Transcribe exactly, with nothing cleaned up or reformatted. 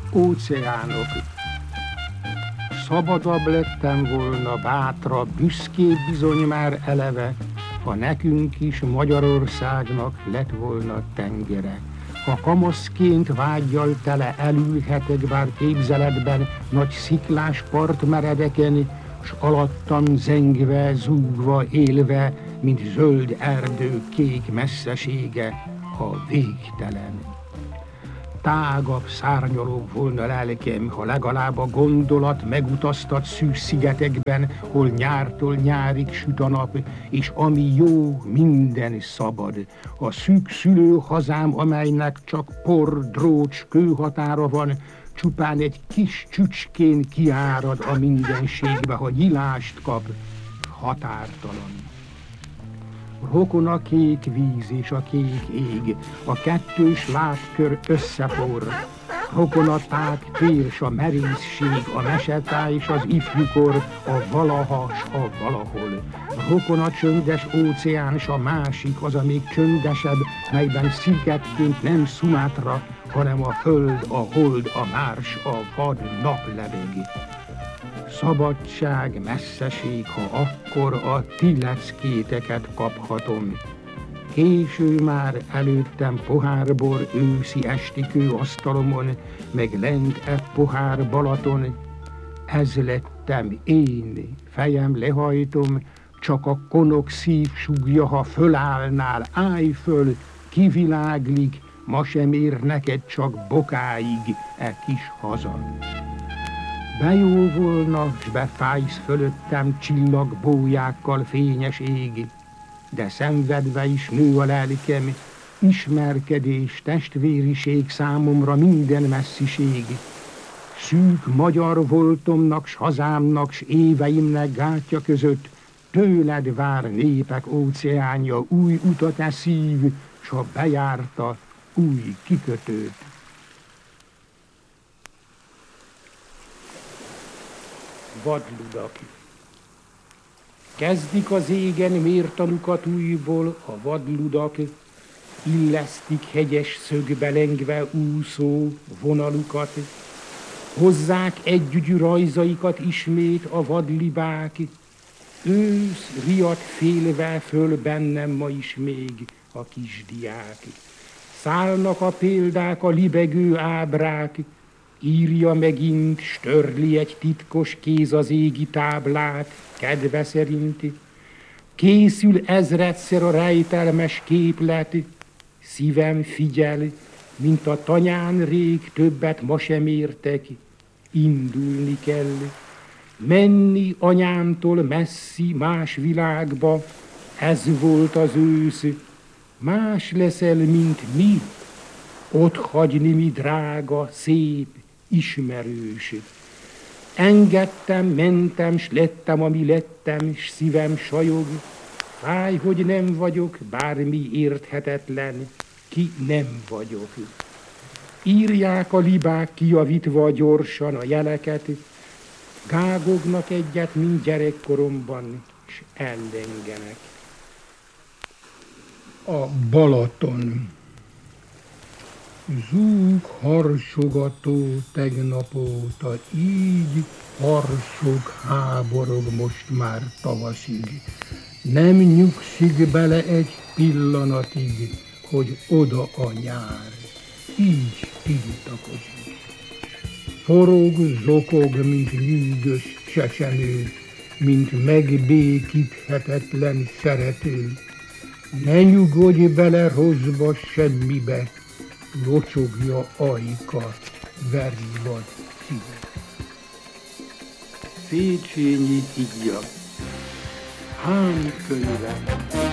Óceánok. Szabadabb lettem volna, bátra, büszkébb bizony már eleve, ha nekünk is Magyarországnak lett volna tengere. Ha kamaszként vággyal tele elülhetek bár képzeletben nagy sziklás partmeredeken, s alattam zengve, zúgva, élve, mint zöld erdő kék messzesége, a végtelen. Tágabb, szárnyalóbb volna lelkem, ha legalább a gondolat megutaztat szűz szigetekben, hol nyártól nyárig süt a nap, és ami jó, minden szabad. A szűk szülő hazám, amelynek csak por, drócs, kőhatára van, csupán egy kis csücskén kiárad a mindenségbe, ha nyilást kap, határtalan. Rokon a kék víz és a kék ég, a kettős látkör összeforr. Rokon a tág tér s a merészség, a mesetáj és az ifjúkor, a valaha s a valahol. Rokon a csöndes óceán s a másik, az a még csöndesebb, melyben szigetként nem Szumátra, hanem a föld, a hold, a márs, a vad nap lebeg. Szabadság, messzeség, ha akkor a ti leckéteket kaphatom. Késő már előttem pohárbor őszi esti kőasztalomon, meg lent e pohár Balaton. Ez lettem én, fejem lehajtom, csak a konok szív súgja, ha fölállnál, állj föl, kiviláglik, ma sem ér neked csak bokáig e kis haza. Bejó volna, s befájsz fölöttem csillagbójákkal fényes ég, de szenvedve is nő a lelkem, ismerkedés, testvériség számomra minden messziség. Szűk magyar voltomnak, s hazámnak, s éveimnek gátja között, tőled vár népek óceánja, új utat e szív, s ha bejárta, új kikötőt. Vadludak. Kezdik az égen mértanukat újból a vadludak, illesztik hegyes szögbe lengve úszó vonalukat, hozzák együgyű rajzaikat ismét a vadlibák, ősz riadt félve föl bennem ma is még a kisdiák. Szállnak a példák, a libegő ábrák, írja megint, s törli egy titkos kéz az égi táblát, kedve szerinti. Készül ezredszer a rejtelmes képlet, szívem figyel, mint a tanyán rég többet ma sem értek, indulni kell. Menni anyámtól messzi más világba, ez volt az ősz, más leszel, mint mi, ott hagyni mi drága, szép, ismerős. Engedtem, mentem, s lettem, ami lettem, s szívem sajog. Fáj, hogy nem vagyok, bármi érthetetlen, ki nem vagyok. Írják a libák kijavítva gyorsan a jeleket, gágognak egyet, mint gyerekkoromban, s ellengenek. A Balaton. Zúg harsogató tegnap óta, így harsog, háborog most már tavaszig. Nem nyugszik bele egy pillanatig, hogy oda a nyár, így tiltakozik. Forog, zokog, mint nyűgös csecsemő, mint megbékíthetetlen szerető. Ne nyugodj bele rosszba semmibe, locsogja ajka, veri vad szíve. Széchenyi Igya. Hán könyve.